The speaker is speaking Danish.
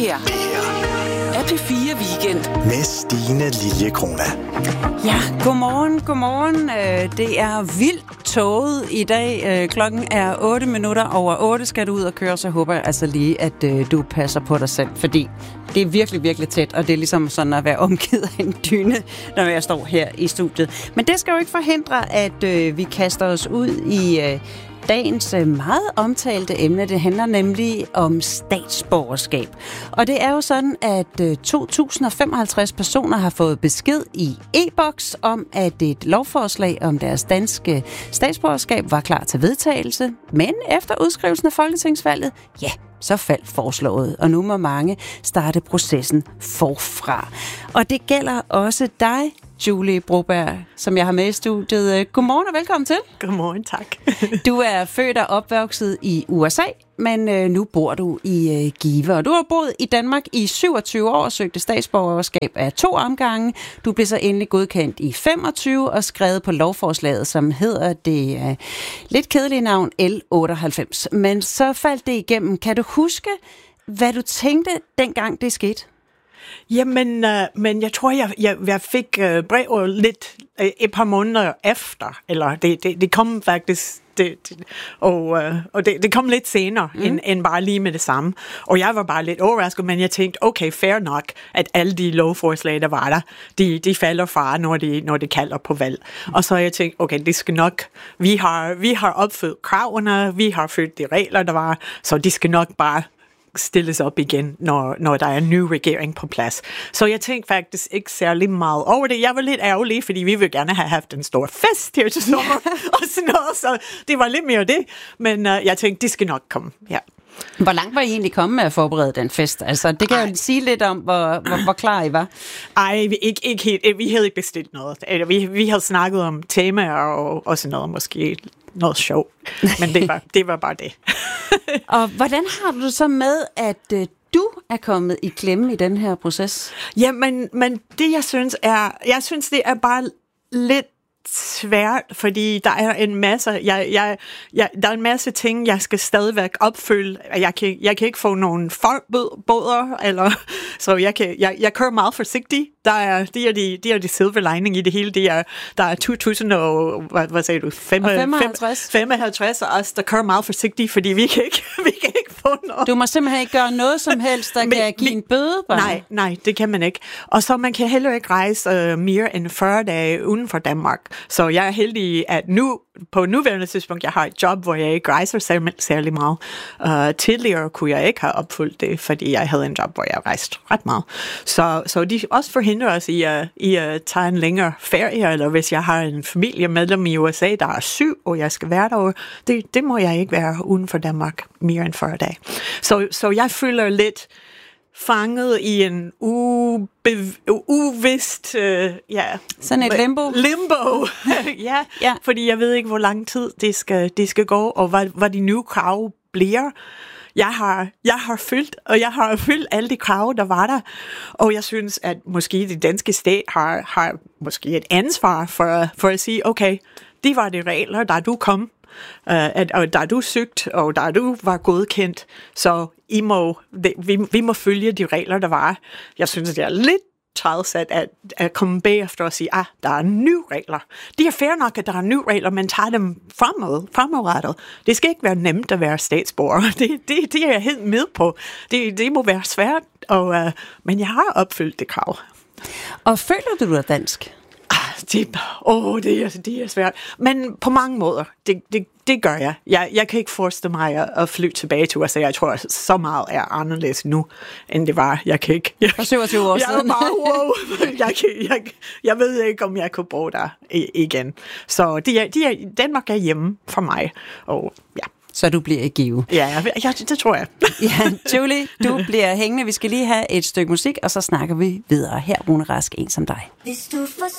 her er P4 Weekend med Stine Liljekrona. Ja, godmorgen. Det er vildt tåget i dag. Klokken er 8:08 skal du ud og køre, så håber jeg altså lige, at du passer på dig selv, fordi det er virkelig, virkelig tæt, og det er ligesom sådan at være omgivet af en dyne, når jeg står her i studiet. Men det skal jo ikke forhindre, at vi kaster os ud i dagens meget omtalte emne. Det handler nemlig om statsborgerskab. Og det er jo sådan, at 2055 personer har fået besked i e-boks om, at et lovforslag om deres danske statsborgerskab var klar til vedtagelse. Men efter udskrivelsen af folketingsvalget, ja, så faldt forslaget, og nu må mange starte processen forfra. Og det gælder også dig, Julie Broberg, som jeg har med i studiet. Godmorgen og velkommen til. Godmorgen, tak. Du er født og opvokset i USA, men nu bor du i Give. Og du har boet i Danmark i 27 år og søgte statsborgerskab af 2 omgange. Du blev så endelig godkendt i 25 og skrevet på lovforslaget, som hedder det lidt kedelige navn L98. Men så faldt det igennem. Kan du huske, hvad du tænkte, dengang det skete? Jamen, men jeg tror, jeg fik brevet lidt et par måneder efter, eller det kom faktisk, det kom lidt senere, end bare lige med det samme. Og jeg var bare lidt overrasket, men jeg tænkte, okay, fair nok, at alle de lovforslag, der var der, de falder fra, når de kalder på valg. Og så jeg tænkte, okay, det skal nok, vi har opfyldt kravene, vi har fyldt de regler, der var, så de skal nok bare stilles op igen, når der er en ny regering på plads. Så jeg tænkte faktisk ikke særlig meget over det. Jeg var lidt ærgerlig, fordi vi ville gerne have haft en stor fest her til sommer, og sådan noget, så det var lidt mere det. Men jeg tænkte, det skal nok komme, ja. Hvor langt var I egentlig kommet med at forberede den fest? Altså, det kan jo sige lidt om, hvor klar I var. Ej, ikke helt. Vi havde ikke bestilt noget. Vi havde snakket om temaer og sådan noget, måske noget sjov. Men det var bare det. Og hvordan har du så med, at du er kommet i klemme i den her proces? Ja, men det jeg synes det er bare lidt svært, fordi der er en masse, der er en masse ting, jeg skal stadigvæk opfylde. Jeg kan ikke få nogen forbøder, eller så jeg kører meget forsigtigt. Det er de silver lining i det hele. Der er 2000 og hvad sagde du? 55 og os, der kører meget forsigtigt, fordi vi kan ikke få noget. Du må simpelthen ikke gøre noget som helst, der kan give en bøde. Bare. Nej, det kan man ikke. Og så man kan heller ikke rejse mere end 40 dage uden for Danmark. Så jeg er heldig, at på nuværende tidspunkt, jeg har et job, hvor jeg ikke rejser særlig meget. Tidligere kunne jeg ikke have opfyldt det, fordi jeg havde en job, hvor jeg rejste ret meget. Så de også forhindrer os i at tage en længere ferie, eller hvis jeg har en familiemedlem i USA, der er syg, og jeg skal være derovre, det må jeg ikke være uden for Danmark mere end 40 dage. Så jeg føler lidt fanget i en uvist, sådan et limbo. ja, fordi jeg ved ikke, hvor lang tid det skal gå, og hvad de nye krav bliver. Jeg har fyldt alle de krav, der var der, og jeg synes, at måske det danske stat har måske et ansvar for at sige, okay, det var de regler, der du kom, og der du søgt, og der du var godkendt, så vi må følge de regler, der var. Jeg synes, det er lidt træls at komme bagefter og sige, der er nye regler. Det er fair nok, at der er nye regler, men tager dem fremadrettet. Det skal ikke være nemt at være statsborger. Det er jeg helt med på. Det må være svært, men jeg har opfyldt det krav. Og føler du dig dansk? Det er svært. Men på mange måder, det gør jeg. Jeg kan ikke forestille mig at flytte tilbage til USA. Jeg tror, så meget er anderledes nu, end det var. Jeg kan ikke. For 27 år siden. Jeg ved ikke, om jeg kunne bo der igen. Så Danmark er hjemme for mig. Og ja. Så du bliver i Give. Ja, det tror jeg. Ja, Julie, du bliver hængende. Vi skal lige have et stykke musik, og så snakker vi videre. Her, Rune Rask, en som dig. Hvis du får